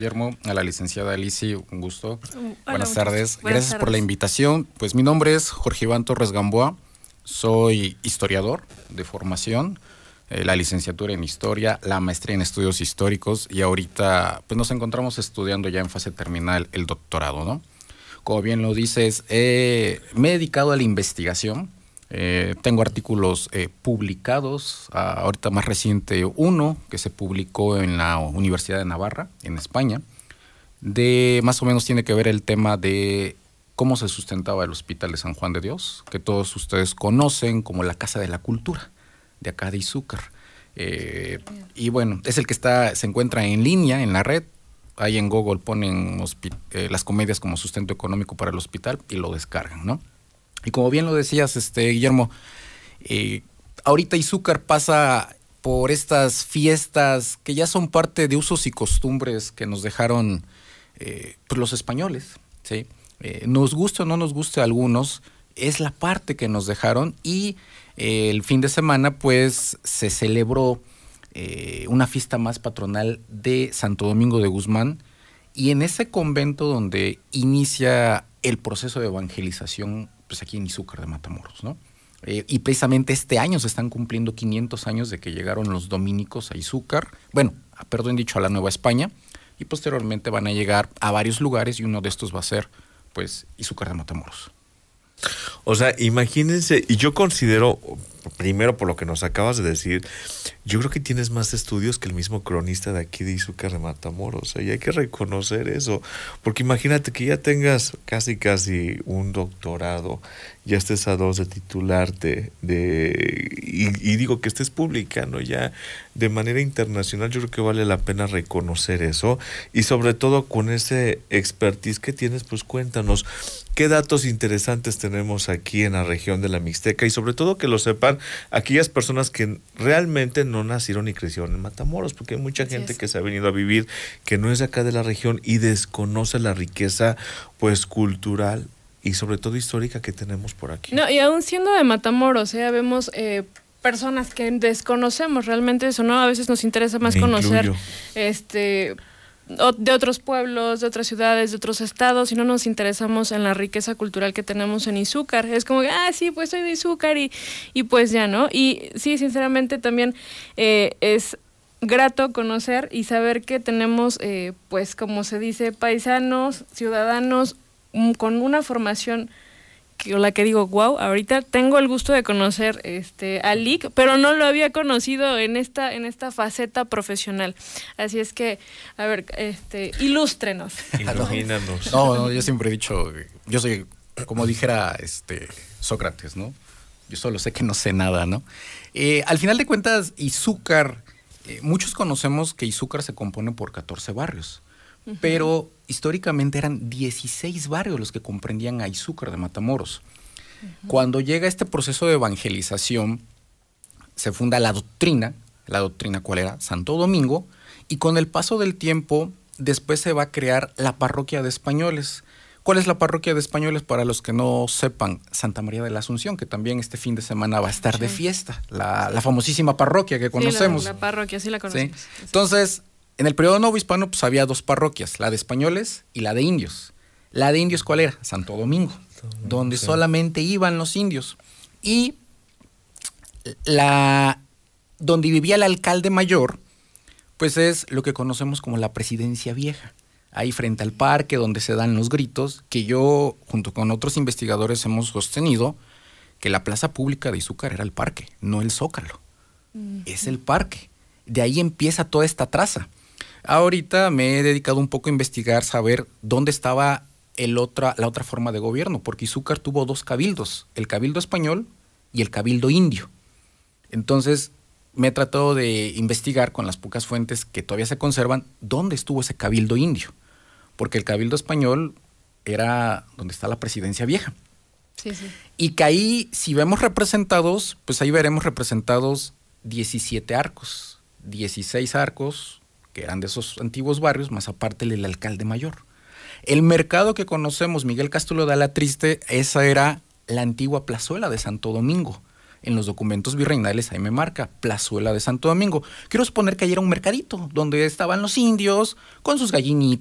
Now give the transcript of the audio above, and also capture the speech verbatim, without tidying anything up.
Guillermo, a la licenciada Alicia, un gusto. Hola, Buenas tardes. Buenas Gracias tardes. por la invitación. Pues mi nombre es Jorge Iván Torres Gamboa, soy historiador de formación, eh, la licenciatura en historia, la maestría en estudios históricos y ahorita pues nos encontramos estudiando ya en fase terminal el doctorado, ¿no? Como bien lo dices, eh, me he dedicado a la investigación. Eh, tengo artículos eh, publicados, ah, ahorita más reciente uno que se publicó en la Universidad de Navarra, en España, de más o menos tiene que ver el tema de cómo se sustentaba el Hospital de San Juan de Dios, que todos ustedes conocen como la Casa de la Cultura, de acá de Izúcar. Eh, y bueno, es el que está, se encuentra en línea, en la red. Ahí en Google ponen eh, las comedias como sustento económico para el hospital y lo descargan, ¿no? Y como bien lo decías, este, Guillermo, eh, ahorita Izúcar pasa por estas fiestas que ya son parte de usos y costumbres que nos dejaron eh, pues los españoles, ¿sí? Eh, nos guste o no nos guste a algunos, es la parte que nos dejaron y eh, el fin de semana pues se celebró eh, una fiesta más patronal de Santo Domingo de Guzmán y en ese convento donde inicia el proceso de evangelización pues aquí en Izúcar de Matamoros, ¿no? Eh, y precisamente este año se están cumpliendo quinientos años de que llegaron los dominicos a Izúcar, bueno, perdón dicho, a la Nueva España, y posteriormente van a llegar a varios lugares y uno de estos va a ser, pues, Izúcar de Matamoros. O sea, imagínense, y yo considero, primero por lo que nos acabas de decir, yo creo que tienes más estudios que el mismo cronista de aquí de Izúcar de Matamoros, o sea, y hay que reconocer eso, porque imagínate que ya tengas casi casi un doctorado, ya estés a dos de titularte, de, y, y digo que estés publicando ya de manera internacional, yo creo que vale la pena reconocer eso, y sobre todo con ese expertise que tienes, pues cuéntanos, ¿qué datos interesantes tenemos aquí en la región de la Mixteca? Y sobre todo que lo sepan aquellas personas que realmente no nacieron ni crecieron en Matamoros, porque hay mucha gente que se ha venido a vivir que no es de acá de la región y desconoce la riqueza pues cultural y sobre todo histórica que tenemos por aquí. No, y aún siendo de Matamoros, ¿eh? Vemos eh, personas que desconocemos realmente eso, ¿no? A veces nos interesa más Me conocer incluyo. este de otros pueblos, de otras ciudades, de otros estados, y no nos interesamos en la riqueza cultural que tenemos en Izúcar. Es como, ah, sí, pues soy de Izúcar y, y pues ya, ¿no? Y sí, sinceramente también eh, es grato conocer y saber que tenemos, eh, pues como se dice, paisanos, ciudadanos um, con una formación que, la que digo, wow, ahorita tengo el gusto de conocer este a Lic, pero no lo había conocido en esta en esta faceta profesional. Así es que, a ver, este, ilústrenos. Ilumínanos. No, no, yo siempre he dicho, yo soy, como dijera este Sócrates, ¿no? Yo solo sé que no sé nada, ¿no? Eh, al final de cuentas, Izúcar, eh, muchos conocemos que Izúcar se compone por catorce barrios. Uh-huh. Pero históricamente eran dieciséis barrios los que comprendían a Izúcar de Matamoros. Uh-huh. Cuando llega este proceso de evangelización, se funda la doctrina, la doctrina ¿cuál era? Santo Domingo, y con el paso del tiempo, después se va a crear la parroquia de españoles. ¿Cuál es la parroquia de españoles? Para los que no sepan, Santa María de la Asunción, que también este fin de semana va a estar sí. de fiesta, la, la famosísima parroquia que conocemos. Sí, la, la parroquia, sí la conocemos. ¿Sí? Entonces, en el periodo novohispano pues había dos parroquias, la de españoles y la de indios. La de indios, ¿cuál era? Santo Domingo, Domingo donde sí. solamente iban los indios. Y la donde vivía el alcalde mayor, pues es lo que conocemos como la Presidencia Vieja. Ahí frente al parque donde se dan los gritos, que yo junto con otros investigadores hemos sostenido que la plaza pública de Izúcar era el parque, no el Zócalo. Uh-huh. Es el parque. De ahí empieza toda esta traza. Ahorita me he dedicado un poco a investigar, saber dónde estaba el otra, la otra forma de gobierno, porque Izúcar tuvo dos cabildos, el cabildo español y el cabildo indio. Entonces me he tratado de investigar con las pocas fuentes que todavía se conservan, dónde estuvo ese cabildo indio, porque el cabildo español era donde está la Presidencia Vieja. Sí, sí. Y que ahí, si vemos representados, pues ahí veremos representados diecisiete arcos, dieciséis arcos, que eran de esos antiguos barrios, más aparte el alcalde mayor. El mercado que conocemos, Miguel Cástulo de Alatriste, esa era la antigua plazuela de Santo Domingo. en los documentos virreinales ahí me marca Plazuela de Santo Domingo. Quiero suponer que ahí era un mercadito donde estaban los indios con sus gallinitas,